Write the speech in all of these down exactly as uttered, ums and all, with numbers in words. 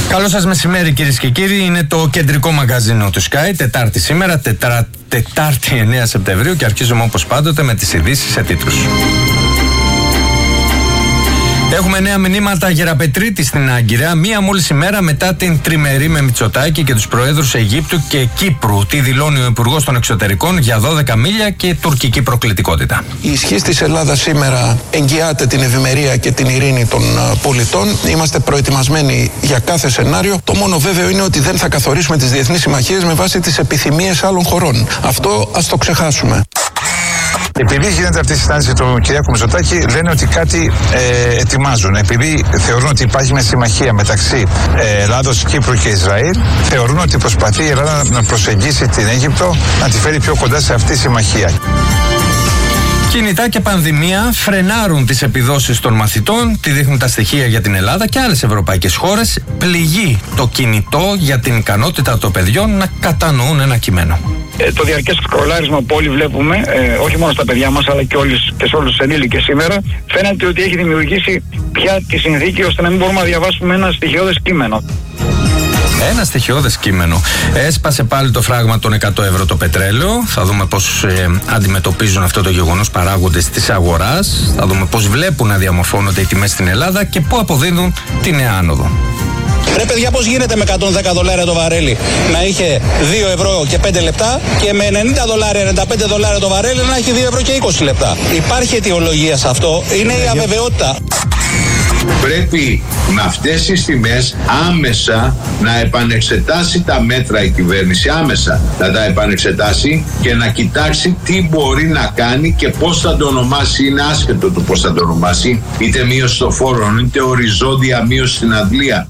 Καλό σας μεσημέρι κυρίες και κύριοι, είναι το κεντρικό μαγκαζίνο του Sky, Τετάρτη σήμερα, τετρα... Τετάρτη εννέα Σεπτεμβρίου και αρχίζουμε όπως πάντοτε με τις ειδήσεις σε τίτλους. Έχουμε νέα μηνύματα Γεραπετρίτη στην Άγκυρα, μία μόλις ημέρα μετά την τριμερή με Μητσοτάκη και τους προέδρους Αιγύπτου και Κύπρου. Τι δηλώνει ο Υπουργός των Εξωτερικών για δώδεκα μίλια και τουρκική προκλητικότητα. Η ισχύς της Ελλάδας σήμερα εγγυάται την ευημερία και την ειρήνη των πολιτών. Είμαστε προετοιμασμένοι για κάθε σενάριο. Το μόνο βέβαιο είναι ότι δεν θα καθορίσουμε τις διεθνείς συμμαχίες με βάση τις επιθυμίες άλλων χωρών. Αυτό ας το ξεχάσουμε. Επειδή γίνεται αυτή η συνάντηση του Κυριάκου Μητσοτάκη, λένε ότι κάτι ε, ετοιμάζουν. Επειδή θεωρούν ότι υπάρχει μια συμμαχία μεταξύ ε, Ελλάδος, Κύπρου και Ισραήλ, θεωρούν ότι προσπαθεί η Ελλάδα να προσεγγίσει την Αίγυπτο, να τη φέρει πιο κοντά σε αυτή τη συμμαχία. Κινητά και πανδημία φρενάρουν τις επιδόσεις των μαθητών, τη δείχνουν τα στοιχεία για την Ελλάδα και άλλες ευρωπαϊκές χώρες. Πληγεί το κινητό για την ικανότητα των παιδιών να κατανοούν ένα κείμενο. Ε, το διαρκές σκρολάρισμα που όλοι βλέπουμε, ε, όχι μόνο στα παιδιά μας αλλά και, όλους, και σε όλους τους ενήλικες σήμερα, φαίνεται ότι έχει δημιουργήσει πια τη συνθήκη ώστε να μην μπορούμε να διαβάσουμε ένα στοιχειώδες κείμενο. Ένα στοιχειώδες κείμενο. Έσπασε πάλι το φράγμα των εκατό ευρώ το πετρέλαιο. Θα δούμε πώς ε, αντιμετωπίζουν αυτό το γεγονός παράγοντες της αγοράς. Θα δούμε πώς βλέπουν να διαμορφώνονται οι τιμές στην Ελλάδα και πού αποδίδουν τη νέα άνοδο. Ρε παιδιά, πώς γίνεται με εκατόν δέκα δολάρια το βαρέλι να είχε δύο ευρώ και πέντε λεπτά και με ενενήντα δολάρια, ενενήντα πέντε δολάρια το βαρέλι να έχει δύο ευρώ και είκοσι λεπτά. Υπάρχει αιτιολογία σε αυτό, είναι η αβεβαιότητα. Πρέπει με αυτές τις τιμές άμεσα να επανεξετάσει τα μέτρα η κυβέρνηση, άμεσα να τα επανεξετάσει και να κοιτάξει τι μπορεί να κάνει και πώς θα το ονομάσει. Είναι άσχετο το πώς θα το ονομάσει, είτε μείωση των φόρων, είτε οριζόντια μείωση στην αντλία.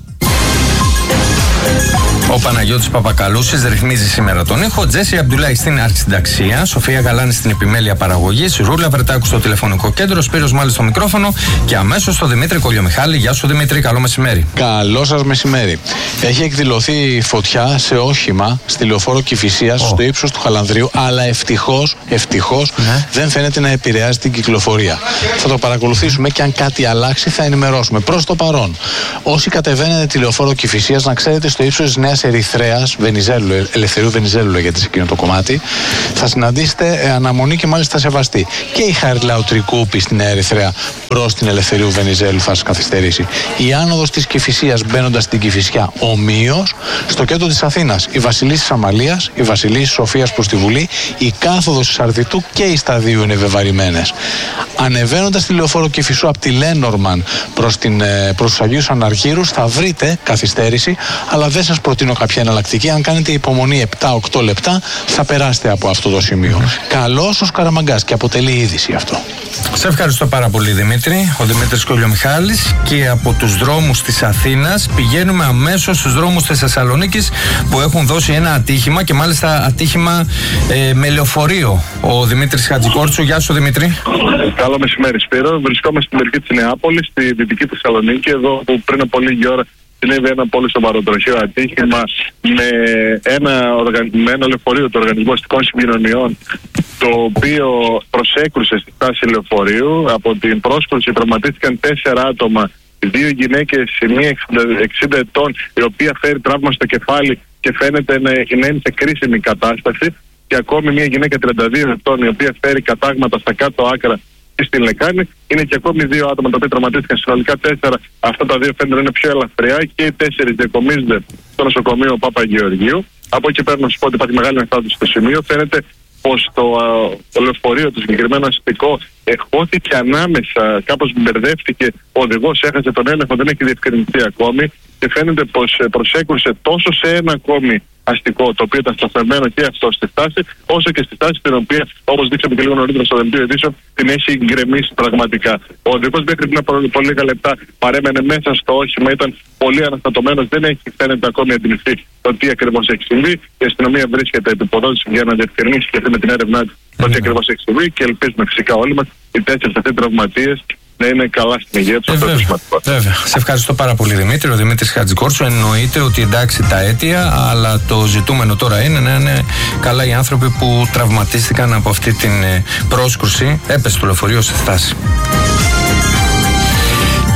Ο Παναγιώτης Παπακαλούσης ρυθμίζει σήμερα τον ήχο, Τζέσι Αμπτουλάη στην αρχισυνταξία, Σοφία Γαλάνη στην επιμέλεια παραγωγής, Ρούλα Βρετάκου στο τηλεφωνικό κέντρο, Σπύρος Μάλης στο μικρόφωνο και αμέσως στο Δημήτρη Κολιομιχάλη. Γεια σου Δημήτρη, καλό μεσημέρι. Καλό σας μεσημέρι. Έχει εκδηλωθεί φωτιά σε όχημα στη λεωφόρο Κηφισίας, oh. στο ύψος του Χαλανδρίου, αλλά ευτυχώς, ευτυχώς ναι. δεν φαίνεται να επηρεάζει την κυκλοφορία. Θα το παρακολουθήσουμε και αν κάτι αλλάξει θα ενημερώσουμε. Προς το παρόν, όσοι κατεβαίνετε τη λεωφόρο Κηφισίας, να ξέρετε στο ύψος της Νέας Ερυθρέας, Βενιζέλου, Ελευθερίου Βενιζέλου λέγεται σε εκείνο το κομμάτι, θα συναντήσετε ε, αναμονή και μάλιστα σεβαστή. Και η Χαριλάου Τρικούπη στην Νέα Ερυθρέα προς την Ελευθερίου Βενιζέλου θα σας καθυστερήσει. Η άνοδος της Κηφισίας μπαίνοντας στην Κηφισιά ομοίως, στο κέντρο της Αθήνας η Βασιλίσσης Αμαλίας, η Βασιλίσσης Σοφίας προς τη Βουλή, η κάθοδος της Αρδιτού και οι Σταδίου είναι βεβαρημένες. Ανεβαίνοντας τη λεωφόρο Κηφισού από τη Λένορμαν προς, την, προς τους Αγίους Αναργύρους θα βρείτε καθυστέρηση, αλλά δεν σας προτείνω κάποια εναλλακτική. Αν κάνετε υπομονή επτά με οκτώ λεπτά θα περάσετε από αυτό το σημείο. Καλώς ο Σκαραμαγκάς και αποτελεί είδηση αυτό. Σε ευχαριστώ πάρα πολύ Δημήτρη. Ο Δημήτρης Κολιομιχάλης, και από τους δρόμους της Αθήνας πηγαίνουμε αμέσως στους δρόμους της Θεσσαλονίκης που έχουν δώσει ένα ατύχημα και μάλιστα ατύχημα ε, με λεωφορείο. Ο Δημήτρης Χατζικόρτσου. Γεια σου Δημήτρη. Καλό μεσημέρι Σπύρο. Βρισκόμαστε στην περιοχή της Νεάπολης, στη δυτική Θεσσαλονίκη, εδώ που πριν από λίγη ώρα συνέβη ένα πολύ σοβαρό τροχαίο ατύχημα με ένα, οργαν... με ένα λεωφορείο του Οργανισμού Αστικών Συγκοινωνιών, το οποίο προσέκρουσε στη στάση λεωφορείου. Από την πρόσκρουση τραυματίστηκαν τέσσερα άτομα, δύο γυναίκες, μία εξήντα ετών, η οποία φέρει τραύμα στο κεφάλι και φαίνεται να είναι σε κρίσιμη κατάσταση, και ακόμη μία γυναίκα τριάντα δύο ετών, η οποία φέρει κατάγματα στα κάτω άκρα στην λεκάνη. Είναι και ακόμη δύο άτομα τα οποία τραυματίστηκαν, συνολικά τέσσερα. Αυτά τα δύο φαίνεται να είναι πιο ελαφριά και οι τέσσερις διακομίζονται στο νοσοκομείο Παπαγεωργίου. Από εκεί πέρα να σου πω ότι υπάρχει μεγάλη αναστάτωση στο σημείο. Φαίνεται πως το, το λεωφορείο, το συγκεκριμένο αστικό, εχώθηκε ανάμεσα, κάπως μπερδεύτηκε ο οδηγός, έχασε τον έλεγχο, δεν έχει διευκρινιστεί ακόμη, και φαίνεται πως προσέκρουσε τόσο σε ένα ακόμη αστικό, το οποίο ήταν σταθερμένο και αυτό στη στάση, όσο και στη στάση την οποία, όπως δείξαμε και λίγο νωρίτερα στο δελτίο ειδήσεων, την έχει γκρεμίσει πραγματικά. Ο οδηγός μέχρι πριν από πολύ λίγα λεπτά παρέμενε μέσα στο όχημα, ήταν πολύ αναστατωμένος, δεν έχει φαίνεται ακόμη αντιληφθεί το τι ακριβώς έχει συμβεί. Η αστυνομία βρίσκεται επί ποδότηση για να διευκρινίσει και αυτή με την έρευνά της το τι ακριβώς έχει συμβεί, και ελπίζουμε φυσικά όλοι μας οι τέσσερις αυτοί τραυματίες να είναι καλά στην υγεία του. Ε, βέβαια. Σε ευχαριστώ πάρα πολύ Δημήτρη. Ο Δημήτρης Χατζικόρτσου. Εννοείται ότι εντάξει τα αίτια, αλλά το ζητούμενο τώρα είναι να είναι καλά οι άνθρωποι που τραυματίστηκαν από αυτή την πρόσκρουση. Έπεσε το λεωφορείο στη στάση.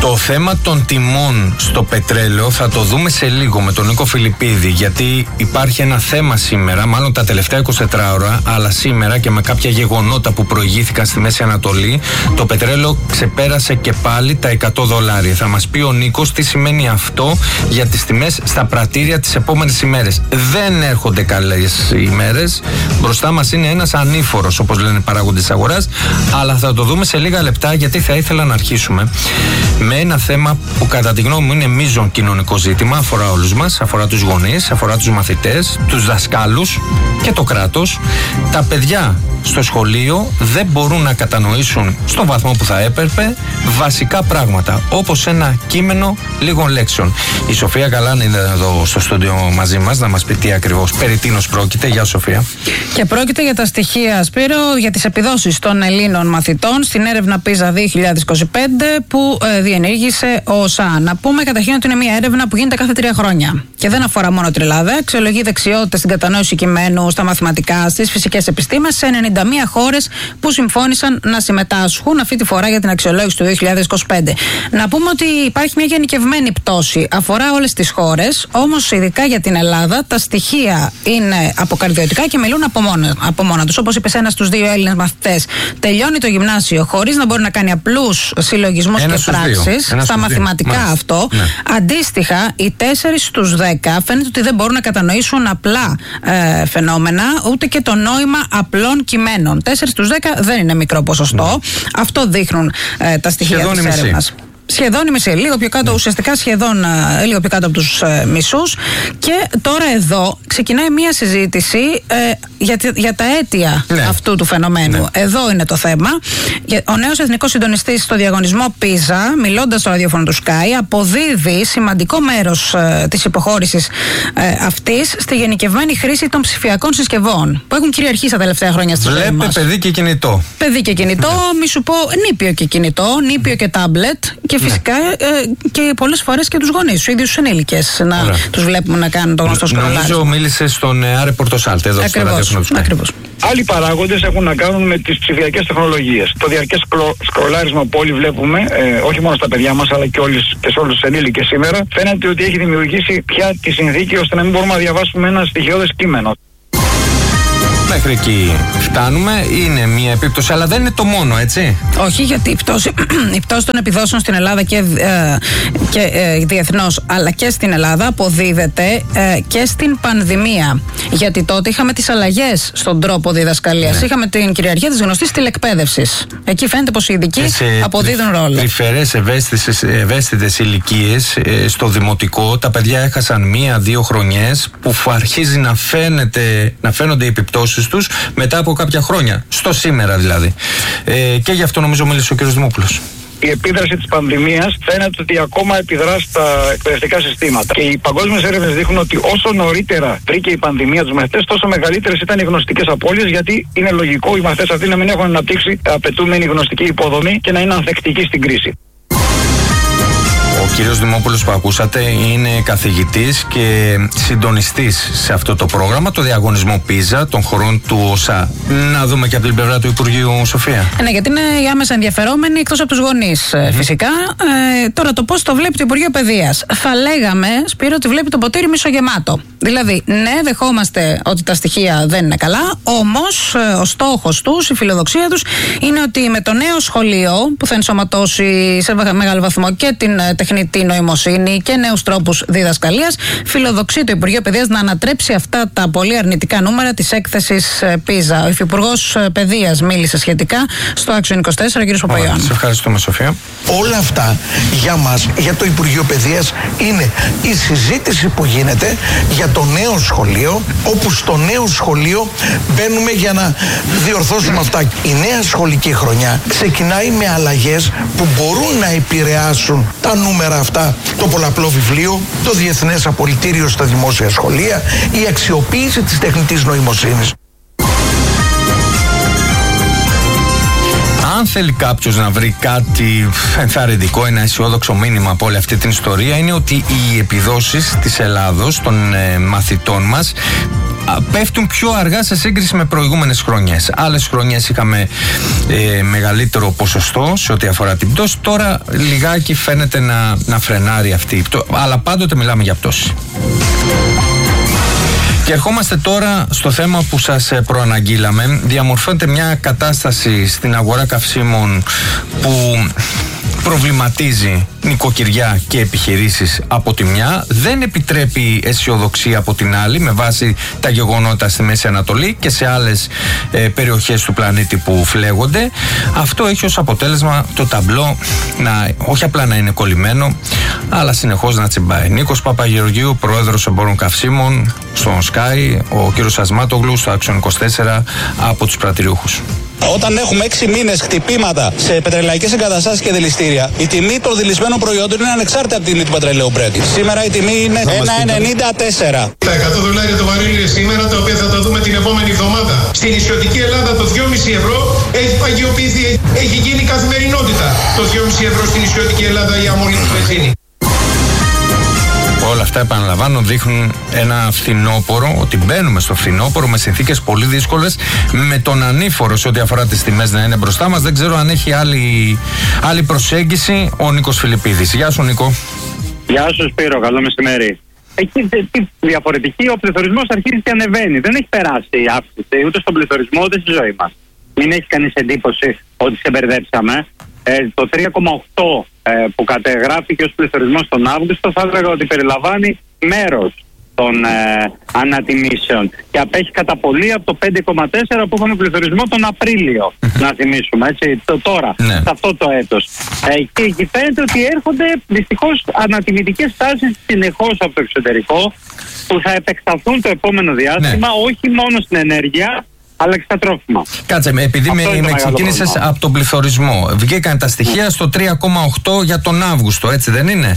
Το θέμα των τιμών στο πετρέλαιο θα το δούμε σε λίγο με τον Νίκο Φιλιππίδη, γιατί υπάρχει ένα θέμα σήμερα, μάλλον τα τελευταία εικοσιτέσσερις ώρα, αλλά σήμερα και με κάποια γεγονότα που προηγήθηκαν στη Μέση Ανατολή, το πετρέλαιο ξεπέρασε και πάλι τα εκατό δολάρια. Θα μας πει ο Νίκος τι σημαίνει αυτό για τις τιμές στα πρατήρια τις επόμενες ημέρες. Δεν έρχονται καλές ημέρες. Μπροστά μας είναι ένας ανήφορος, όπως λένε παράγοντες της αγοράς, αλλά θα το δούμε σε λίγα λεπτά, γιατί θα ήθελα να αρχίσουμε με ένα θέμα που κατά τη γνώμη μου είναι μείζον κοινωνικό ζήτημα, αφορά όλους μας, αφορά τους γονείς, αφορά τους μαθητές, τους δασκάλους και το κράτος. Τα παιδιά στο σχολείο δεν μπορούν να κατανοήσουν στο βαθμό που θα έπρεπε βασικά πράγματα, όπως ένα κείμενο λίγων λέξεων. Η Σοφία Καλάνη είναι εδώ στο στούντιο μαζί μας να μας πει τι ακριβώς περί τίνος πρόκειται. Γεια Σοφία. Και πρόκειται για τα στοιχεία, Σπύρο, για τις επιδόσεις των Ελλήνων μαθητών στην έρευνα πίζα δύο χιλιάδες είκοσι πέντε που ε, διενήργησε ο ΩΣΑ. Να πούμε καταρχήν ότι είναι μια έρευνα που γίνεται κάθε τρία χρόνια και δεν αφορά μόνο την Ελλάδα. Αξιολογεί δεξιότητες στην κατανόηση κειμένου, στα μαθηματικά, στις φυσικές επιστήμες σε ενενήντα μία χώρες που συμφώνησαν να συμμετάσχουν αυτή τη φορά για την αξιολόγηση του δύο χιλιάδες είκοσι πέντε. Να πούμε ότι υπάρχει μια γενικευμένη πτώση, αφορά όλες τις χώρες, όμως ειδικά για την Ελλάδα τα στοιχεία είναι αποκαρδιωτικά και μιλούν από μόνα, από μόνα τους. Όπως είπε ένας στους δύο Έλληνες μαθητές, τελειώνει το γυμνάσιο χωρίς να μπορεί να κάνει απλούς συλλογισμούς και πράξεις, στα μαθηματικά δύο. Αυτό. Ναι. Αντίστοιχα, οι τέσσερις στους δέκα φαίνεται ότι δεν μπορούν να κατανοήσουν απλά ε, φαινόμενα, ούτε και το νόημα απλών κειμένων. τέσσερις στους δέκα δεν είναι μικρό ποσοστό. Ναι. Αυτό δείχνουν ε, τα στοιχεία σχεδόν της έρευνας. Σχεδόν η μισή, λίγο πιο κάτω, ναι. Ουσιαστικά σχεδόν ε, λίγο πιο κάτω από τους ε, μισούς. Και τώρα εδώ ξεκινάει μια συζήτηση ε, για, για τα αίτια ναι. αυτού του φαινομένου. Ναι. Εδώ είναι το θέμα. Ο νέος εθνικός συντονιστής στο διαγωνισμό πίζα, μιλώντας στο ραδιόφωνο του Sky, αποδίδει σημαντικό μέρος ε, της υποχώρησης ε, αυτής στη γενικευμένη χρήση των ψηφιακών συσκευών που έχουν κυριαρχήσει τα τελευταία χρόνια στη ζωή μας. Βλέπε παιδί και κινητό. Παιδί και κινητό, ναι. Μη σου πω νήπιο και κινητό, νήπιο και τάμπλετ. Και φυσικά ναι. ε, και πολλές φορές και τους γονείς, τους ίδιους τους ενήλικες, να Ωραία. τους βλέπουμε να κάνουν το γνωστό σκρολάρισμα. Νομίζω μίλησε στον Άρη Πορτοσάλτε εδώ στο ραδιόφωνο του Sky. Ακριβώς. Άλλοι παράγοντες έχουν να κάνουν με τις ψηφιακές τεχνολογίες. Το διαρκές σκρο, σκρολάρισμα που όλοι βλέπουμε, ε, όχι μόνο στα παιδιά μας αλλά και, όλες, και σε όλους τους ενήλικες σήμερα, φαίνεται ότι έχει δημιουργήσει πια τη συνθήκη ώστε να μην μπορούμε να διαβάσουμε ένα στοιχειώδες κείμενο. Μέχρι εκεί φτάνουμε, είναι μια επίπτωση, αλλά δεν είναι το μόνο, έτσι. Όχι, γιατί η πτώση, η πτώση των επιδόσεων στην Ελλάδα και, ε, και ε, διεθνώς, αλλά και στην Ελλάδα αποδίδεται ε, και στην πανδημία. Γιατί τότε είχαμε τις αλλαγές στον τρόπο διδασκαλίας. Ναι. Είχαμε την κυριαρχία της γνωστής τηλεκπαίδευσης. Εκεί φαίνεται πως οι ειδικοί αποδίδουν ρόλο. Τρυφερές ευαίσθητες ηλικίες ε, στο δημοτικό, τα παιδιά έχασαν μία-δύο χρονιές που αρχίζει να, φαίνεται, να φαίνονται οι επιπτώσεις τους μετά από κάποια χρόνια. Στο σήμερα δηλαδή. Ε, και γι' αυτό νομίζω μίλησε ο κ. Δημόπουλος. Η επίδραση της πανδημίας φαίνεται ότι ακόμα επιδρά στα εκπαιδευτικά συστήματα. Και οι παγκόσμιες έρευνες δείχνουν ότι όσο νωρίτερα βρήκε η πανδημία τους μαθητές, τόσο μεγαλύτερες ήταν οι γνωστικές απώλειες, γιατί είναι λογικό οι μαθητές αυτοί να μην έχουν αναπτύξει απαιτούμενη γνωστική υποδομή και να είναι ανθεκτικοί στην κρίση. Ο κύριος Δημόπουλος που ακούσατε είναι καθηγητής και συντονιστής σε αυτό το πρόγραμμα, το διαγωνισμό πίζα των χωρών του ΩΣΑ. Να δούμε και από την πλευρά του Υπουργείου, Σοφία. Ναι, γιατί είναι οι άμεσα ενδιαφερόμενοι εκτός από τους γονείς, mm-hmm. φυσικά. Ε, τώρα το πώς το βλέπει το Υπουργείο Παιδείας. Θα λέγαμε, Σπύρο, ότι βλέπει το ποτήρι μισογεμάτο. Δηλαδή, ναι, δεχόμαστε ότι τα στοιχεία δεν είναι καλά, όμως ε, ο στόχος τους, η φιλοδοξία τους είναι ότι με το νέο σχολείο που θα ενσωματώσει σε μεγάλο βαθμό και την ε, τεχνητή νοημοσύνη και νέους τρόπους διδασκαλίας, φιλοδοξεί το Υπουργείο Παιδείας να ανατρέψει αυτά τα πολύ αρνητικά νούμερα της έκθεσης ε, πίζα. Ο Υφυπουργός ε, Παιδείας μίλησε σχετικά στο Action είκοσι τέσσερα, κ. Παπαϊωάννου. Σε ευχαριστούμε, Σοφία. Όλα αυτά για μας, για το Υπουργείο Παιδείας, είναι η συζήτηση που γίνεται για το νέο σχολείο, όπου στο νέο σχολείο μπαίνουμε για να διορθώσουμε αυτά. Η νέα σχολική χρονιά ξεκινάει με αλλαγές που μπορούν να επηρεάσουν τα νούμερα αυτά. Το πολλαπλό βιβλίο, το διεθνές απολυτήριο στα δημόσια σχολεία, η αξιοποίηση της τεχνητής νοημοσύνης. Αν θέλει κάποιος να βρει κάτι ενθαρρυντικό, ένα αισιόδοξο μήνυμα από όλη αυτή την ιστορία, είναι ότι οι επιδόσεις της Ελλάδος των ε, μαθητών μας πέφτουν πιο αργά σε σύγκριση με προηγούμενες χρονιές. Άλλες χρονιές είχαμε ε, μεγαλύτερο ποσοστό σε ό,τι αφορά την πτώση. Τώρα λιγάκι φαίνεται να, να φρενάρει αυτή η πτώση, αλλά πάντοτε μιλάμε για πτώση. Και ερχόμαστε τώρα στο θέμα που σας προαναγγείλαμε. Διαμορφώνεται μια κατάσταση στην αγορά καυσίμων που προβληματίζει νοικοκυριά και επιχειρήσεις από τη μια, δεν επιτρέπει αισιοδοξία από την άλλη με βάση τα γεγονότα στη Μέση Ανατολή και σε άλλες ε, περιοχές του πλανήτη που φλέγονται. Αυτό έχει ως αποτέλεσμα το ταμπλό να όχι απλά να είναι κολλημένο, αλλά συνεχώς να τσιμπάει. Νίκος Παπαγεωργίου, πρόεδρος εμπόρων καυσίμων στον Sky, ο κύριος Ασμάτογλου στο Action είκοσι τέσσερα από τους πρατηριούχους. Όταν έχουμε έξι μήνες χτυπήματα σε πετρελαϊκές εγκαταστάσεις και δηληστήρια, η τιμή των δηλισμένων προϊόντων είναι ανεξάρτητα από την τιμή του πετρελαίου Brent. Σήμερα η τιμή είναι ένα ενενήντα τέσσερα. Τα εκατό δολάρια το βαρέλι σήμερα, τα οποία θα τα δούμε την επόμενη εβδομάδα. Στην νησιωτική Ελλάδα το δυόμισι ευρώ έχει παγιοποιηθεί, έχει γίνει καθημερινότητα. Το δυόμισι ευρώ στην νησιωτική Ελλάδα η αμμονική βενζίνη. Όλα αυτά, επαναλαμβάνω, δείχνουν ένα φθινόπωρο, ότι μπαίνουμε στο φθινόπωρο με συνθήκες πολύ δύσκολες, με τον ανήφορο σε ό,τι αφορά τις τιμές να είναι μπροστά μας. Δεν ξέρω αν έχει άλλη, άλλη προσέγγιση ο Νίκος Φιλιππίδης. Γεια σου, Νίκο. Γεια σου, Σπύρο, καλό μεσημέρι. Εκεί τι διαφορετική, ο πληθωρισμός αρχίζει και ανεβαίνει. Δεν έχει περάσει η αύξηση ούτε στον πληθωρισμό ούτε στη ζωή μας. Μην έχει κανείς εντύπωση ότι σε μπερδέψαμε. Ε, το τρία κόμμα οκτώ ε, που κατεγράφηκε ως πληθωρισμός τον Αύγουστο θα έλεγα ότι περιλαμβάνει μέρος των ε, ανατιμήσεων και απέχει κατά πολύ από το πέντε κόμμα τέσσερα που είχαμε πληθωρισμό τον Απρίλιο. Να θυμίσουμε, έτσι, το, τώρα, ναι. σε αυτό το έτος. Ε, και εκεί φαίνεται ότι έρχονται δυστυχώς ανατιμητικές τάσεις συνεχώς από το εξωτερικό που θα επεκταθούν το επόμενο διάστημα, ναι. όχι μόνο στην ενέργεια, αλλά και στα τρόφιμα. Κάτσε με, επειδή με, με ξεκίνησες από τον πληθωρισμό. Βγήκαν τα στοιχεία στο τρία κόμμα οκτώ για τον Αύγουστο, έτσι δεν είναι?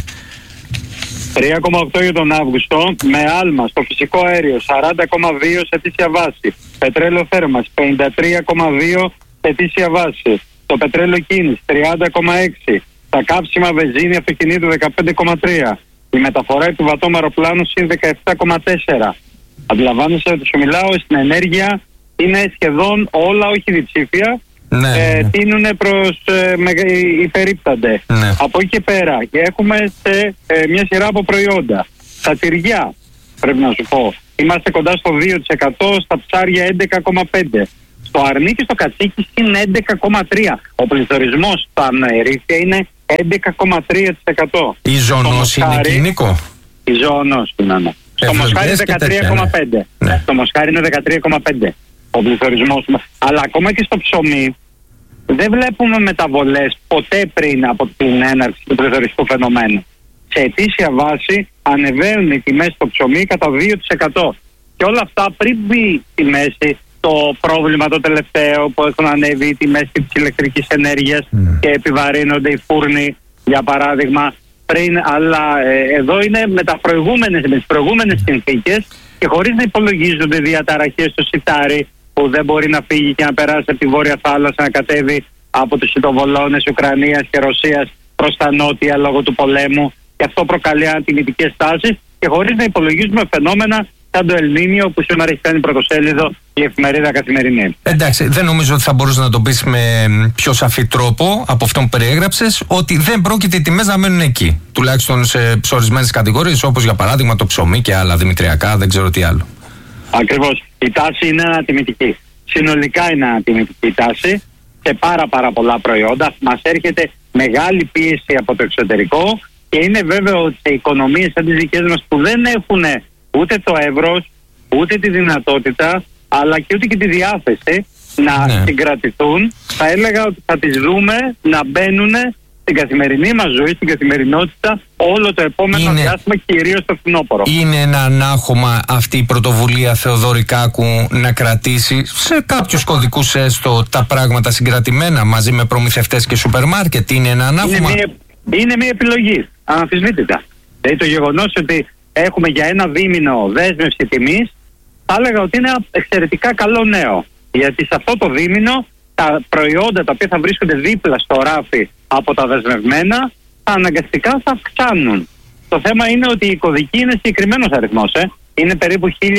τρία κόμμα οκτώ για τον Αύγουστο, με άλμα στο φυσικό αέριο σαράντα κόμμα δύο σε ετήσια βάση. Πετρέλαιο θέρμανσης πενήντα τρία κόμμα δύο σε ετήσια βάση. Το πετρέλαιο κίνηση τριάντα κόμμα έξι. Τα κάψιμα βενζίνη αυτοκινήτου δεκαπέντε κόμμα τρία. Η μεταφορά του βατόμου αεροπλάνου συν δεκαεπτά κόμμα τέσσερα. Αντιλαμβάνεσαι ότι σου μιλάω, στην ενέργεια είναι σχεδόν όλα, όχι διψήφια, ναι, ε, ναι. τείνουν προς ε, με, υπερίπτανται. Ναι. Από εκεί και πέρα και έχουμε σε ε, μια σειρά από προϊόντα. Στα τυριά, πρέπει να σου πω, είμαστε κοντά στο δύο τοις εκατό, στα ψάρια έντεκα κόμμα πέντε τοις εκατό. Στο αρνί και στο κατσίκι είναι έντεκα κόμμα τρία τοις εκατό. Ο πληθωρισμός στα αναερήθεια είναι έντεκα κόμμα τρία τοις εκατό. Η ζωνός είναι κοινικό. Η ζωνός είναι, ναι. Στο μοσχάρι δεκατρία κόμμα πέντε τοις εκατό. Ναι. Στο μοσχάρι είναι δεκατρία κόμμα πέντε τοις εκατό. Ο πληθωρισμός. Αλλά ακόμα και στο ψωμί δεν βλέπουμε μεταβολές ποτέ πριν από την έναρξη του πληθωριστικού φαινομένου. Σε ετήσια βάση ανεβαίνουν οι τιμές στο ψωμί κατά δύο τοις εκατό. Και όλα αυτά πριν μπει στη μέση το πρόβλημα το τελευταίο που έχουν ανέβει οι τιμές της ηλεκτρικής ενέργειας mm. και επιβαρύνονται οι φούρνοι, για παράδειγμα, πριν. Αλλά ε, εδώ είναι με, τα προηγούμενες, με τις προηγούμενες συνθήκες και χωρίς να υπολογίζονται διαταραχές στο σιτάρι που δεν μπορεί να φύγει και να περάσει από τη Βόρεια Θάλασσα, να κατέβει από τους σιτοβολώνες Ουκρανίας και Ρωσίας προς τα νότια λόγω του πολέμου, και αυτό προκαλεί αντιμετικές τάσεις, και χωρίς να υπολογίζουμε φαινόμενα σαν το Ελνίνιο που σήμερα έχει κάνει πρωτοσέλιδο η εφημερίδα Καθημερινή. Εντάξει, δεν νομίζω ότι θα μπορούσε να το πεις με πιο σαφή τρόπο από αυτόν που περιέγραψες, ότι δεν πρόκειται οι τιμές να μένουν εκεί. Τουλάχιστον σε ορισμένες κατηγορίες, όπως για παράδειγμα το ψωμί και άλλα δημητριακά, δεν ξέρω τι άλλο. Ακριβώς. Η τάση είναι ανατιμητική. Συνολικά είναι ανατιμητική η τάση σε πάρα πάρα πολλά προϊόντα. Μας έρχεται μεγάλη πίεση από το εξωτερικό και είναι βέβαιο ότι σε οικονομίες σαν τις δικές μας που δεν έχουν ούτε το εύρος, ούτε τη δυνατότητα, αλλά και ούτε και τη διάθεση να ναι. συγκρατηθούν, θα έλεγα ότι θα τις δούμε να μπαίνουν στην καθημερινή μας ζωή, στην καθημερινότητα όλο το επόμενο είναι, διάστημα, κυρίως στο φθινόπωρο. Είναι ένα ανάχωμα αυτή η πρωτοβουλία Θεοδωρικάκου να κρατήσει σε κάποιους κωδικούς έστω τα πράγματα συγκρατημένα μαζί με προμηθευτές και σούπερ μάρκετ? Είναι ένα ανάχωμα. Είναι μια, είναι μια επιλογή, αναμφισβήτητα. Δηλαδή το γεγονός ότι έχουμε για ένα δίμηνο δέσμευση τιμής, θα έλεγα ότι είναι ένα εξαιρετικά καλό νέο. Γιατί σε αυτό το δίμηνο τα προϊόντα τα οποία θα βρίσκονται δίπλα στο ράφι από τα δεσμευμένα, τα αναγκαστικά θα αυξάνουν. Το θέμα είναι ότι η κωδική είναι συγκεκριμένος αριθμός. Ε. Είναι περίπου χίλια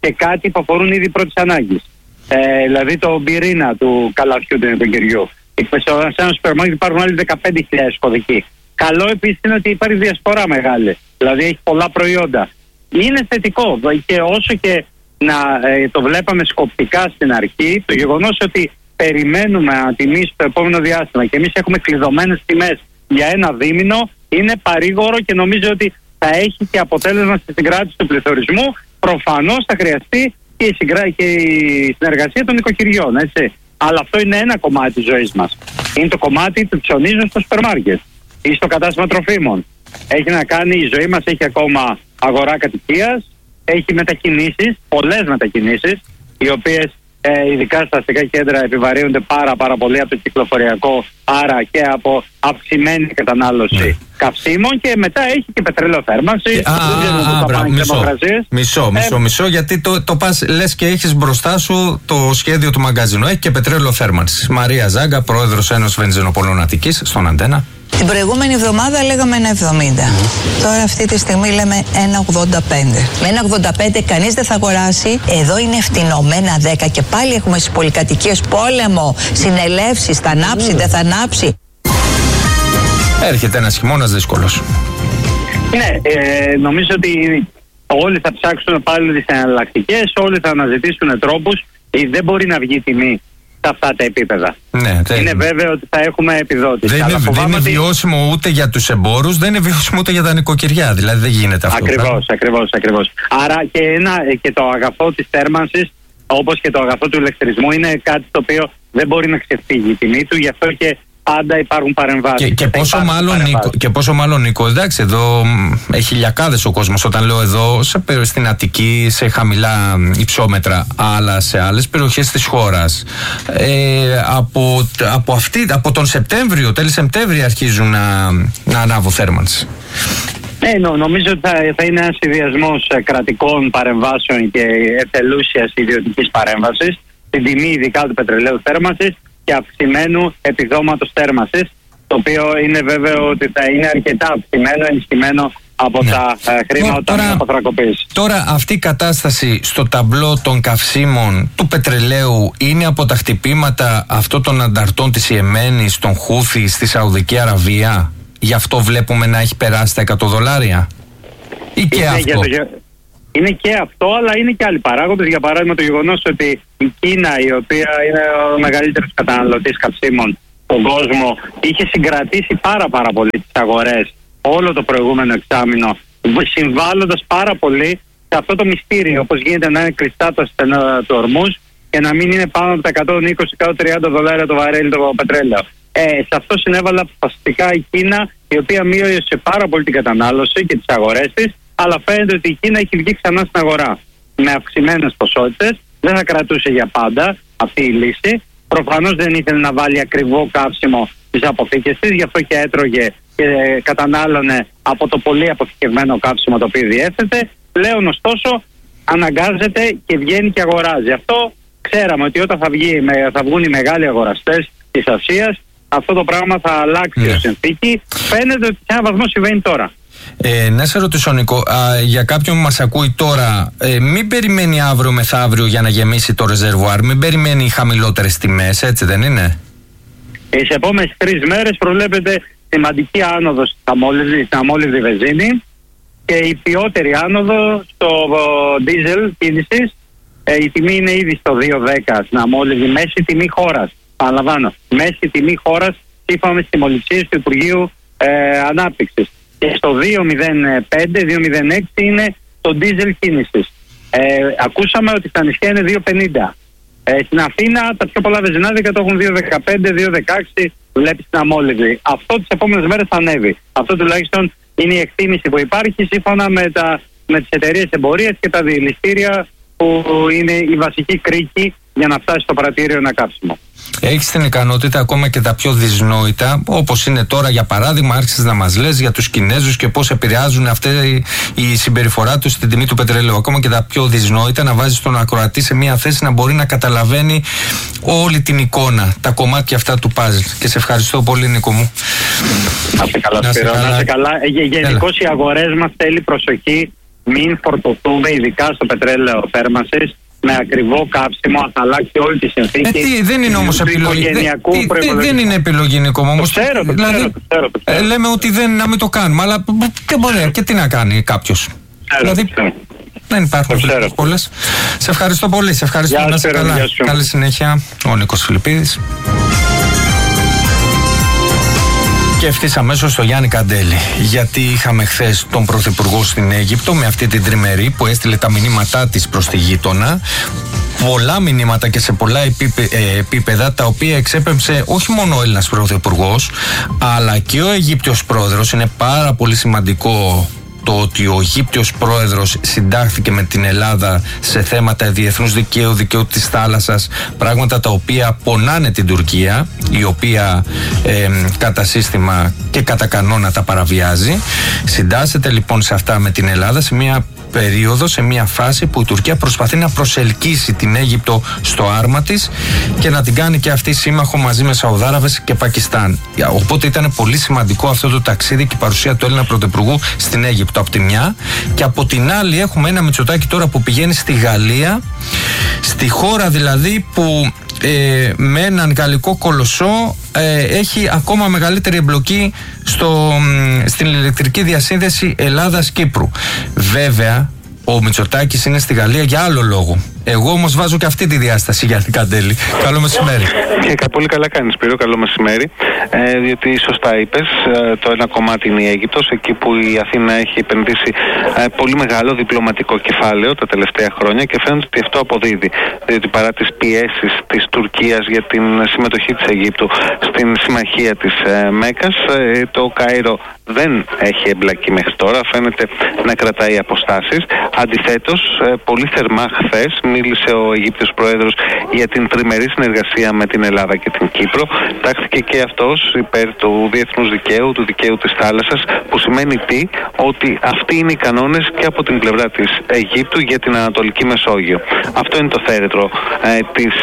και κάτι που αφορούν ήδη πρώτης ανάγκης. Ε, δηλαδή το πυρήνα του καλαθιού του νοικοκυριού. Σε ένα σούπερ μάρκετ υπάρχουν άλλοι δεκαπέντε χιλιάδες κωδικοί. Καλό επίσης είναι ότι υπάρχει διασπορά μεγάλη. Δηλαδή έχει πολλά προϊόντα. Είναι θετικό και όσο και να ε, το βλέπαμε σκοπτικά στην αρχή, το γεγονός ότι περιμένουμε να τιμήσει το επόμενο διάστημα και εμείς έχουμε κλειδωμένες τιμές για ένα δίμηνο είναι παρήγορο και νομίζω ότι θα έχει και αποτέλεσμα στη συγκράτηση του πληθωρισμού. Προφανώς θα χρειαστεί και η, συγκρά... και η συνεργασία των νοικοκυριών, έτσι. Αλλά αυτό είναι ένα κομμάτι της ζωής μας. Είναι το κομμάτι του ψωνίζουν στο σούπερ μάρκετ ή στο κατάστημα τροφίμων. Έχει να κάνει, η ζωή μας έχει ακόμα αγορά κατοικίας, έχει μετακινήσεις, πολλές μετακινήσεις, οι οποίες ε, ειδικά στα αστικά κέντρα επιβαρύνονται πάρα πάρα πολύ από το κυκλοφοριακό, άρα και από αυξημένη κατανάλωση ναι. καυσίμων και μετά έχει και πετρελαιοθέρμανση. Α, α, α, μισό, μισό, μισό, μισό, γιατί το, το πας, λες και έχεις μπροστά σου το σχέδιο του μαγκαζίνου. Έχει και πετρελαιοθέρμανση. Μαρία Ζάγκα, πρόεδρος Ένωσης Βενζινοπολών Αττικής, στον Αντένα. Την προηγούμενη εβδομάδα λέγαμε ένα εβδομήντα. Mm. Τώρα αυτή τη στιγμή λέμε ένα ογδόντα πέντε. Με ένα ογδόντα πέντε κανείς δεν θα αγοράσει. Εδώ είναι φτηνωμένα δέκα και πάλι έχουμε στις πολυκατοικίες πόλεμο, συνελεύσεις, θα ανάψει, mm. δεν θα ανάψει. Έρχεται ένας χειμώνας δύσκολος. Ναι, ε, νομίζω ότι όλοι θα ψάξουν πάλι τις εναλλακτικές, όλοι θα αναζητήσουν τρόπους. Δεν μπορεί να βγει τιμή σε αυτά τα επίπεδα. Ναι, δεν... Είναι βέβαιο ότι θα έχουμε επιδότηση. Δεν, είναι, δεν είναι βιώσιμο ούτε για τους εμπόρους, δεν είναι βιώσιμο ούτε για τα νοικοκυριά. Δηλαδή δεν γίνεται αυτό. Ακριβώς, ακριβώς, ακριβώς. Άρα και, ένα, και το αγαθό της θέρμανσης, όπως και το αγαθό του ηλεκτρισμού, είναι κάτι το οποίο δεν μπορεί να ξεφύγει η τιμή του, γι' αυτό και πάντα υπάρχουν παρεμβάσεις. Και, και, πόσο μάλλον, Νίκο, και πόσο μάλλον, Νίκο, εντάξει, εδώ έχει χιλιακάδες ο κόσμος. Όταν λέω εδώ, σε, στην Αττική, σε χαμηλά υψόμετρα, αλλά σε άλλες περιοχές της χώρας. Ε, από, από, αυτή, από τον Σεπτέμβριο, τέλη Σεπτέμβριο, αρχίζουν να, να ανάβουν θέρμανση. Ναι, νο, νομίζω ότι θα, θα είναι ένας συνδυασμός κρατικών παρεμβάσεων και εθελούσιας ιδιωτικής παρέμβασης, στην τιμή ειδικά του πετρελαίου θέρμανσης και αυξημένου επιδόματος θέρμανσης, το οποίο είναι βέβαιο ότι θα είναι αρκετά αυξημένο, ενισχυμένο από ναι. τα ε, χρήματα τώρα, από αποθρακοποίηση. Τώρα αυτή η κατάσταση στο ταμπλό των καυσίμων του πετρελαίου είναι από τα χτυπήματα αυτών των ανταρτών της Ιεμένης, των Χούθη στη Σαουδική Αραβία. Γι' αυτό βλέπουμε να έχει περάσει τα εκατό δολάρια. Ή και είναι αυτό. Το, είναι και αυτό, αλλά είναι και άλλοι παράγοντες. Για παράδειγμα, το γεγονός ότι η Κίνα, η οποία είναι ο μεγαλύτερος καταναλωτής καυσίμων στον κόσμο, είχε συγκρατήσει πάρα πάρα πολύ τις αγορές όλο το προηγούμενο εξάμηνο, συμβάλλοντας πάρα πολύ σε αυτό το μυστήριο, όπως γίνεται να είναι κλειστά τα στενά του ορμούς και να μην είναι πάνω από τα εκατόν είκοσι με εκατόν τριάντα δολάρια το βαρέλι το πετρέλαιο. Ε, σε αυτό συνέβαλε αποφασιστικά η Κίνα, η οποία μείωσε πάρα πολύ την κατανάλωση και τις αγορές της, αλλά φαίνεται ότι η Κίνα έχει βγει ξανά στην αγορά με αυξημένες ποσότητες. Δεν θα κρατούσε για πάντα αυτή η λύση. Προφανώς δεν ήθελε να βάλει ακριβό καύσιμο στις αποθήκες της, γι' αυτό και έτρωγε και κατανάλωνε από το πολύ αποθηκευμένο καύσιμο το οποίο διέθετε. Πλέον ωστόσο αναγκάζεται και βγαίνει και αγοράζει. Αυτό ξέραμε ότι όταν θα, βγει, θα βγουν οι μεγάλοι αγοραστές της Ασίας, αυτό το πράγμα θα αλλάξει ναι. η συνθήκη. Φαίνεται ότι σε έναν βαθμό συμβαίνει τώρα. Ε, να σε ρωτήσω, Νίκο, α, για κάποιον που μας ακούει τώρα, ε, μην περιμένει αύριο μεθαύριο για να γεμίσει το ρεζερβουάρ, μην περιμένει χαμηλότερες τιμές, έτσι δεν είναι? Τις επόμενες τρεις μέρες προβλέπεται σημαντική άνοδος στην αμόλυβδη βενζίνη και η ποιότερη άνοδο στο ντίζελ κίνησης. Ε, η τιμή είναι ήδη στο δύο δέκα στην αμόλυβδη, μέση τιμή χώρας. Παραλαμβάνω, μέση τιμή χώρας σύμφωνα με τις τιμοληψίες του Υπουργείου ε, Ανάπτυξης. Και στο δύο μηδέν πέντε δύο μηδέν έξι είναι το ντίζελ κίνησης. Ε, ακούσαμε ότι στα νησιά είναι δύο πενήντα. Ε, στην Αθήνα τα πιο πολλά βενζινάδικα το έχουν δύο δεκαπέντε δύο δεκαέξι, βλέπει στην αμόλυβδη. Αυτό τις επόμενες μέρες θα ανέβει. Αυτό τουλάχιστον είναι η εκτίμηση που υπάρχει σύμφωνα με, τα, με τις εταιρείες εμπορίας και τα διελιστήρια που είναι η βασική κρίκη για να φτάσει στο πρατήριο ένα κάψιμο. Έχεις την ικανότητα ακόμα και τα πιο δυσνόητα, όπως είναι τώρα για παράδειγμα, άρχισες να μας λες για τους Κινέζους και πώς επηρεάζουν αυτή η συμπεριφορά τους στην τιμή του πετρελαίου. Ακόμα και τα πιο δυσνόητα να βάζεις τον ακροατή σε μια θέση να μπορεί να καταλαβαίνει όλη την εικόνα, τα κομμάτια αυτά του παζλ. Και σε ευχαριστώ πολύ, Νίκο μου. Να σε καλά, Σπύρο, να σε καλά. Γενικώς οι αγορές μας θέλει προσοχή. μην φορτωθούμε ειδικά στο πετρέλαιο θέρμανσης με ακριβό καύσιμο, θα αλλάξει όλη τη συνθήκη. Ε, τι, δεν είναι όμως επιλογή. Δεν, δεν είναι επιλογή, Νίκο, όμως. Το ξέρω, το δηλαδή, ξέρω, το ξέρω, το ξέρω. Ε, λέμε ότι δεν, να μην το κάνουμε, αλλά και μπορεί, και τι να κάνει κάποιος. Δηλαδή, ξέρω. Δεν υπάρχουν πολλές. Σε ευχαριστώ πολύ. Σε ευχαριστώ. Να είσαι καλά. Καλή συνέχεια. Ο Νίκος Φιλιππίδης. Και ευθύς αμέσως στο Γιάννη Καντέλη. Γιατί είχαμε χθες τον Πρωθυπουργό στην Αίγυπτο με αυτή την τριμερή που έστειλε τα μηνύματά της προς τη γείτονα. Πολλά μηνύματα και σε πολλά επίπεδα, τα οποία εξέπεμψε όχι μόνο ο Έλληνας Πρωθυπουργός, αλλά και ο Αιγύπτιος Πρόεδρος. Είναι πάρα πολύ σημαντικό το ότι ο Αιγύπτιος Πρόεδρος συντάχθηκε με την Ελλάδα σε θέματα διεθνούς δικαίου, δικαίου της θάλασσας, πράγματα τα οποία πονάνε την Τουρκία, η οποία ε, κατά σύστημα και κατά κανόνα τα παραβιάζει. Συντάσσεται λοιπόν σε αυτά με την Ελλάδα σε μια περίοδο, σε μια φάση που η Τουρκία προσπαθεί να προσελκύσει την Αίγυπτο στο άρμα της και να την κάνει και αυτή σύμμαχο μαζί με Σαουδάραβες και Πακιστάν. Οπότε ήταν πολύ σημαντικό αυτό το ταξίδι και η παρουσία του Έλληνα Πρωθυπουργού στην Αίγυπτο από τη μια, και από την άλλη έχουμε ένα Μητσοτάκη τώρα που πηγαίνει στη Γαλλία, στη χώρα δηλαδή που ε, με έναν γαλλικό κολοσσό ε, έχει ακόμα μεγαλύτερη εμπλοκή στο, στην ηλεκτρική διασύνδεση Ελλάδας-Κύπρου. Βέβαια ο Μητσοτάκης είναι στη Γαλλία για άλλο λόγο. Εγώ όμως βάζω και αυτή τη διάσταση, Γιάννη Καντέλη. Καλό μεσημέρι. Και πολύ καλά κάνεις, Σπύρο, καλό μεσημέρι. Ε, διότι σωστά είπες, ε, το ένα κομμάτι είναι η Αίγυπτος, εκεί που η Αθήνα έχει επενδύσει ε, πολύ μεγάλο διπλωματικό κεφάλαιο τα τελευταία χρόνια και φαίνεται ότι αυτό αποδίδει. Διότι παρά τις πιέσεις της Τουρκίας για την συμμετοχή της Αιγύπτου στην συμμαχία της ε, Μέκας, ε, το Κάιρο δεν έχει εμπλακεί μέχρι τώρα, φαίνεται να κρατάει αποστάσεις. Αντιθέτως, ε, πολύ θερμά χθες μίλησε ο Αιγύπτιος Πρόεδρος για την τριμερή συνεργασία με την Ελλάδα και την Κύπρο. Τάχθηκε και αυτός υπέρ του διεθνούς δικαίου, του δικαίου της θάλασσας, που σημαίνει τι? Ότι αυτοί είναι οι κανόνες και από την πλευρά της Αιγύπτου για την Ανατολική Μεσόγειο. Αυτό είναι το θέρετρο ε, της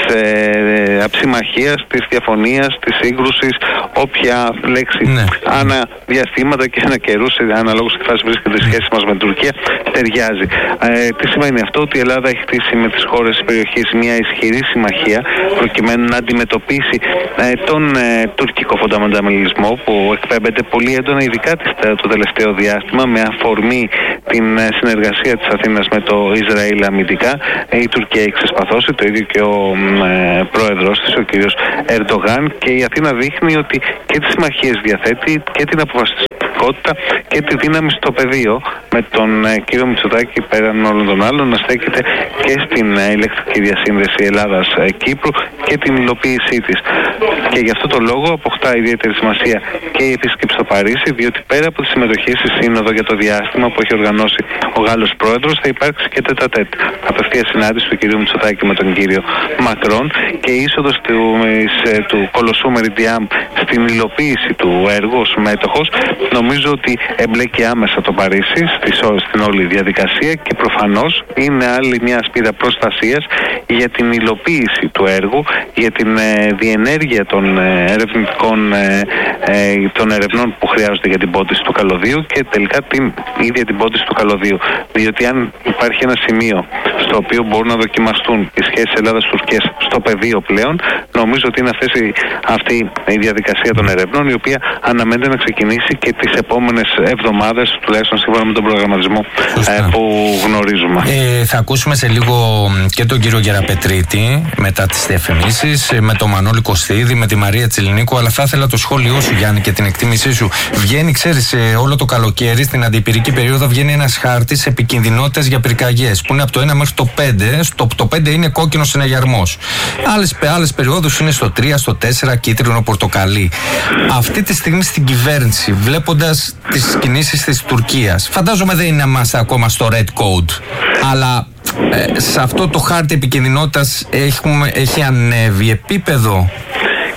ε, αψημαχίας, της διαφωνίας, της σύγκρουσης, όποια λέξη ναι. ανά διαστήματα και ανά καιρούς, αναλόγως στη φάση βρίσκεται η σχέση μας με την Τουρκία, ταιριάζει. Ε, τι σημαίνει αυτό? Ότι η Ελλάδα έχει χτίσει με τις χώρες της περιοχής μια ισχυρή συμμαχία προκειμένου να αντιμετωπίσει ε, τον ε, τουρκικό φονταμενταμιλισμό που εκπέμπεται πολύ έντονα, ειδικά το τελευταίο διάστημα, με αφορμή την ε, συνεργασία της Αθήνας με το Ισραήλ αμυντικά. Ε, η Τουρκία έχει ξεσπαθώσει, το ίδιο και ο ε, πρόεδρος της, ο κ. Ερντογάν, και η Αθήνα δείχνει ότι και τις συμμαχίες διαθέτει και την αποφασιστικότητα και τη δύναμη στο πεδίο, με τον ε, κύριο Μητσοτάκη πέραν όλων των άλλων να στέκεται και στην ε, ηλεκτρική διασύνδεση Ελλάδας-Κύπρου και την υλοποίησή της. Και γι' αυτό το λόγο αποκτά ιδιαίτερη σημασία και η επίσκεψη στο Παρίσι, διότι πέρα από τη συμμετοχή στη Σύνοδο για το διάστημα που έχει οργανώσει ο Γάλλος Πρόεδρος, θα υπάρξει και τέτα-τέτ απευθεία συνάντηση του κυρίου Μητσοτάκη με τον κύριο Μακρόν, και η είσοδος του, του Κολοσσού Μεριντιάμ στην υλοποίηση του έργου ως μέτοχος, νομίζω ότι εμπλέκει άμεσα το Παρίσι στην όλη διαδικασία και προφανώς είναι άλλη μια ασπίδα προστασίας για την υλοποίηση του έργου, για την ε, διενέργεια των ε, ερευνητικών ε, ε, των ερευνών που χρειάζονται για την πόντιση του καλωδίου και τελικά την ίδια την πόντιση του καλωδίου. Διότι αν υπάρχει ένα σημείο στο οποίο μπορούν να δοκιμαστούν οι σχέσεις Ελλάδας-Τουρκίας στο πεδίο πλέον, νομίζω ότι είναι αυτές η, αυτή η διαδικασία των ερευνών, η οποία αναμένεται να ξεκινήσει και τις επόμενες εβδομάδες, τουλάχιστον σύμφωνα με τον προγραμματισμό ε, που γνωρίζουμε. Ε, θα ακούσουμε σε λίγο και τον κύριο Γεραπετρίτη μετά τις διαφημίσεις, με τον Μανώλη Κωστίδη, με τη Μαρία Τσιλινίκου, αλλά θα ήθελα το σχόλιο σου, Γιάννη, και την εκτίμησή σου. Βγαίνει, ξέρεις, όλο το καλοκαίρι, στην αντιπυρική περίοδο, βγαίνει ένας χάρτης επικινδυνότητας για πυρκαγιές, που είναι από το ένα μέχρι το πέντε. Στο το πέντε είναι κόκκινος συναγερμός. Άλλες, άλλες περιόδους είναι στο τρία, στο τέσσερα, κίτρινο, πορτοκαλί. Αυτή τη στιγμή στην κυβέρνηση, βλέποντας τις κινήσεις της Τουρκίας, φαντάζομαι δεν είμαστε ακόμα στο red code, αλλά ε, σε αυτό το χάρτη επικινδυνότητας έχουμε, έχει ανέβει επίπεδο.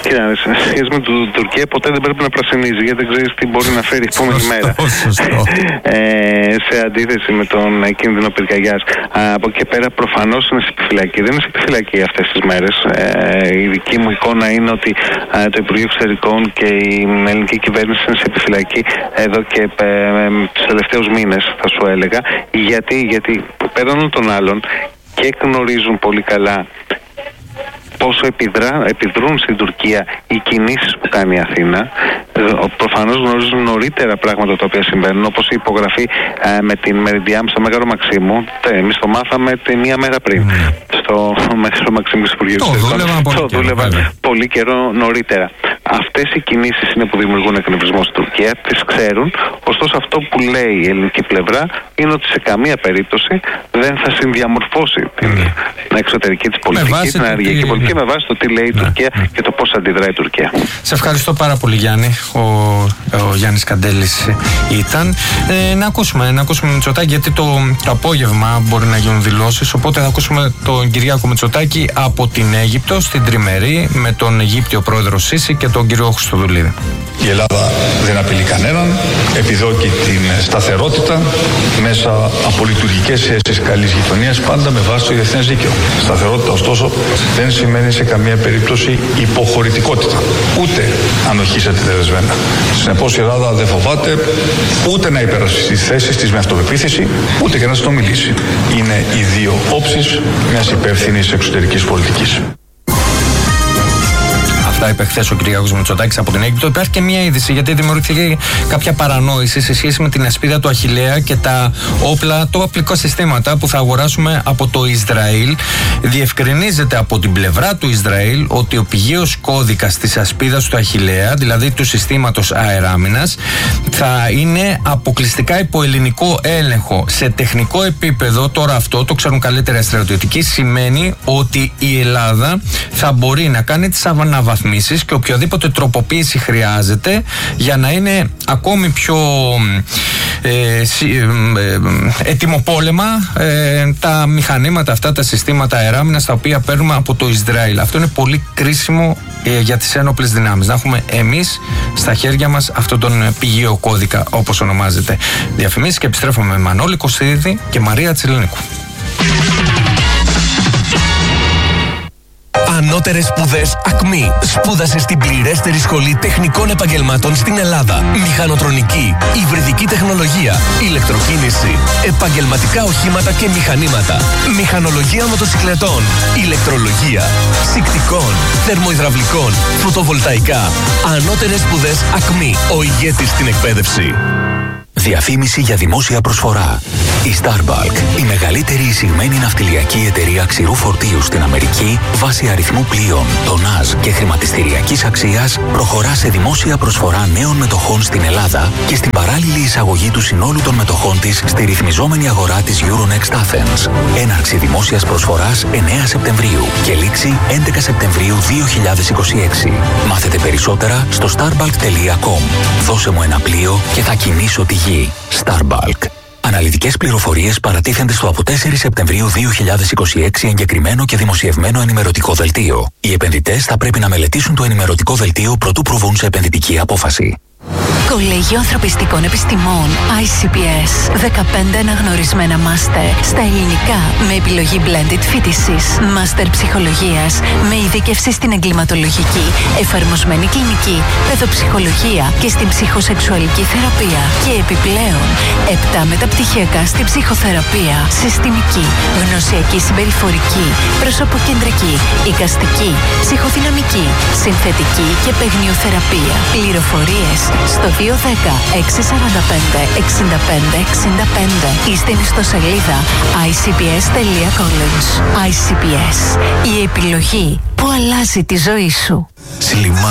Κοίτα, σε σχέση με την Τουρκία ποτέ δεν πρέπει να πρασινίζει, γιατί δεν ξέρει τι μπορεί να φέρει η επόμενη μέρα. ε, σε αντίθεση με τον κίνδυνο πυρκαγιάς. Από εκεί πέρα προφανώς είναι σε επιφυλακή. Δεν είναι σε επιφυλακή αυτές τις μέρες. Ε, η δική μου εικόνα είναι ότι ε, το Υπουργείο Εξωτερικών και η ελληνική κυβέρνηση είναι σε επιφυλακή εδώ και ε, ε, τους τελευταίους μήνες, θα σου έλεγα. Γιατί, γιατί πέραν των άλλων και γνωρίζουν πολύ καλά πόσο επιδρά, επιδρούν στην Τουρκία οι κινήσεις που κάνει η Αθήνα. Προφανώς γνωρίζουν νωρίτερα πράγματα τα οποία συμβαίνουν, όπως η υπογραφή ε, με την Μεριντιάμ στο Μέγαρο Μαξίμου. Εμείς το μάθαμε μία μέρα πριν στο Μέγαρο Μαξίμου του Υπουργείου Εξωτερικών. Το δούλευαν πολύ καιρό νωρίτερα. Αυτές οι κινήσεις είναι που δημιουργούν εκνευρισμό στην Τουρκία, τις ξέρουν. Ωστόσο, αυτό που λέει η ελληνική πλευρά είναι ότι σε καμία περίπτωση δεν θα συνδιαμορφώσει την mm. εξωτερική της πολιτική, την ενεργειακή πολιτική, με βάση το τι λέει η Τουρκία mm. και το πώς αντιδράει η Τουρκία. Σε ευχαριστώ πάρα πολύ, Γιάννη. Ο, ο Γιάννης Καντέλης ήταν. Ε, να ακούσουμε, να ακούσουμε Μητσοτάκη, γιατί το, το απόγευμα μπορεί να γίνουν δηλώσεις. Οπότε θα ακούσουμε τον Κυριάκο Μητσοτάκη από την Αίγυπτο, στην Τριμερή, με τον Αιγύπτιο πρόεδρο Σίση και τον κύριο Χριστοδουλίδη. Η Ελλάδα δεν απειλεί κανέναν, επιδόκει την σταθερότητα μέσα από λειτουργικές σχέσεις καλής γειτονίας, πάντα με βάση το διεθνές δίκαιο. Σταθερότητα, ωστόσο, δεν σημαίνει σε καμία περίπτωση υποχωρητικότητα, ούτε ανοχή σε τετελεσμένα. Συνεπώς, η Ελλάδα δεν φοβάται ούτε να υπερασπιστεί τις θέσεις της με αυτοπεποίθηση, ούτε και να συνομιλήσει. Είναι οι δύο όψεις μιας υπεύθυνης εξωτερικής πολιτικής. Αυτά είπε χθες ο Κυριάκος Μητσοτάκης από την Αίγυπτο. Υπάρχει και μια είδηση, γιατί δημιουργήθηκε κάποια παρανόηση σε σχέση με την ασπίδα του Αχιλλέα και τα όπλα, τα οπλικά συστήματα που θα αγοράσουμε από το Ισραήλ. Διευκρινίζεται από την πλευρά του Ισραήλ ότι ο πηγαίος κώδικας της ασπίδας του Αχιλλέα, δηλαδή του συστήματος αεράμινας, θα είναι αποκλειστικά υπό ελληνικό έλεγχο. Σε τεχνικό επίπεδο, τώρα αυτό το ξέρουν καλύτερα οι στρατιωτικοί, σημαίνει ότι η Ελλάδα θα μπορεί να κάνει τις αναβαθμίσεις και οποιαδήποτε τροποποίηση χρειάζεται για να είναι ακόμη πιο ε, ε, ετοιμοπόλεμα ε, τα μηχανήματα αυτά, τα συστήματα αεράμινας τα οποία παίρνουμε από το Ισραήλ. Αυτό είναι πολύ κρίσιμο ε, για τις ένοπλες δυνάμεις. Να έχουμε εμείς στα χέρια μας αυτόν τον πηγαίο κώδικα, όπως ονομάζεται. Διαφημίσεις και επιστρέφουμε με Μανώλη Κωστίδη και Μαρία Τσιλενίκου. Ανώτερες σπουδές ΑΚΜΗ. Σπούδασε στην πληρέστερη σχολή τεχνικών επαγγελμάτων στην Ελλάδα. Μηχανοτρονική, υβριδική τεχνολογία, ηλεκτροκίνηση, επαγγελματικά οχήματα και μηχανήματα, μηχανολογία μοτοσυκλετών, ηλεκτρολογία, ψυκτικών, θερμοϊδραυλικών, φωτοβολταϊκά. Ανώτερες σπουδές ΑΚΜΗ. Ο ηγέτης στην εκπαίδευση. Διαφήμιση για δημόσια προσφορά. Η Starbuck, η μεγαλύτερη εισηγμένη ναυτιλιακή εταιρεία ξηρού φορτίου στην Αμερική, βάσει αριθμού πλοίων, τονάζ και χρηματιστηριακής αξίας, προχωρά σε δημόσια προσφορά νέων μετοχών στην Ελλάδα και στην παράλληλη εισαγωγή του συνόλου των μετοχών της στη ρυθμιζόμενη αγορά της Euronext Athens. Έναρξη δημόσιας προσφοράς εννέα Σεπτεμβρίου και λήξη έντεκα Σεπτεμβρίου δύο χιλιάδες είκοσι έξι. Μάθετε περισσότερα στο starbuck τελεία com. Δώσε μου ένα πλοίο και θα κινήσω τη γη. Starbuck. Αναλυτικές πληροφορίες παρατίθενται στο από τέσσερις Σεπτεμβρίου δύο χιλιάδες είκοσι έξι εγκεκριμένο και δημοσιευμένο ενημερωτικό δελτίο. Οι επενδυτές θα πρέπει να μελετήσουν το ενημερωτικό δελτίο προτού προβούν σε επενδυτική απόφαση. Κολέγιο Ανθρωπιστικών Επιστημών άι σι πι ες. δεκαπέντε αναγνωρισμένα μάστερ στα ελληνικά με επιλογή blended φοιτησης. Μάστερ ψυχολογίας με ειδίκευση στην εγκληματολογική, εφαρμοσμένη κλινική, παιδοψυχολογία και στην ψυχοσεξουαλική θεραπεία. Και επιπλέον, επτά μεταπτυχιακά στην ψυχοθεραπεία, συστημική, γνωσιακή συμπεριφορική, προσωποκεντρική, εικαστική, ψυχοδυναμική, συνθετική και παιγνιοθεραπεία. Πληροφορίες στο δύο ένα μηδέν έξι τέσσερα πέντε εξήντα πέντε εξήντα πέντε ή στην ιστοσελίδα άι σι πι ες τελεία college. άι σι πι ες. Η επιλογή που αλλάζει τη ζωή σου. Σλιμά